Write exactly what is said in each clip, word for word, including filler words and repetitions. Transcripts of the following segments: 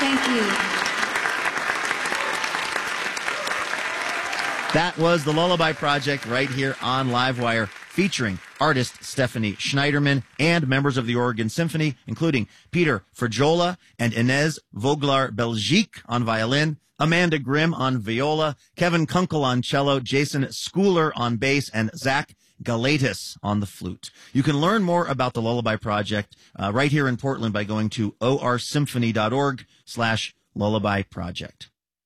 Thank you. That was the Lullaby Project right here on Livewire, featuring artist Stephanie Schneiderman and members of the Oregon Symphony, including Peter Ferjola and Inez Voglar-Belgique on violin, Amanda Grimm on viola, Kevin Kunkel on cello, Jason Schooler on bass, and Zach Galatis on the flute. You can learn more about the Lullaby Project uh, right here in Portland by going to orsymphony.org slash lullaby project.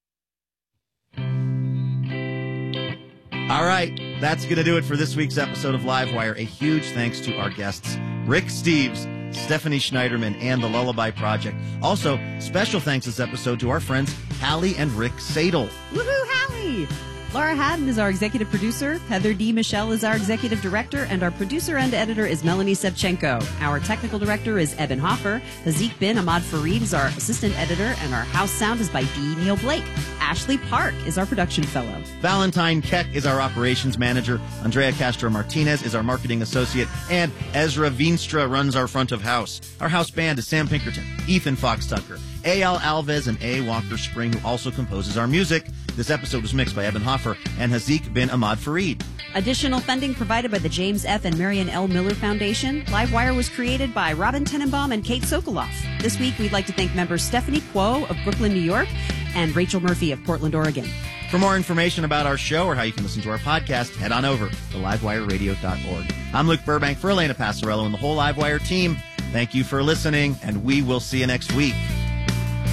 All right, that's going to do it for this week's episode of Livewire. A huge thanks to our guests, Rick Steves, Stephanie Schneiderman, and the Lullaby Project. Also, special thanks this episode to our friends Hallie and Rick Sadel. Woohoo, Hallie! Laura Haddon is our executive producer, Heather D. Michelle is our executive director, and our producer and editor is Melanie Sevchenko. Our technical director is Eben Hoffer. Hazik bin Ahmad Farid is our assistant editor, and our house sound is by D. Neil Blake. Ashley Park is our production fellow. Valentine Keck is our operations manager. Andrea Castro Martinez is our marketing associate. And Ezra Veenstra runs our front of house. Our house band is Sam Pinkerton, Ethan Fox Tucker, A L Alves, and A. Walker Spring, who also composes our music. This episode was mixed by Eben Hoffer and Hazik bin Ahmad Farid. Additional funding provided by the James F. and Marion L. Miller Foundation. Livewire was created by Robin Tenenbaum and Kate Sokoloff. This week, we'd like to thank members Stephanie Kuo of Brooklyn, New York, and Rachel Murphy of Portland, Oregon. For more information about our show or how you can listen to our podcast, head on over to livewire radio dot org. I'm Luke Burbank for Elena Passarello and the whole Livewire team. Thank you for listening, and we will see you next week.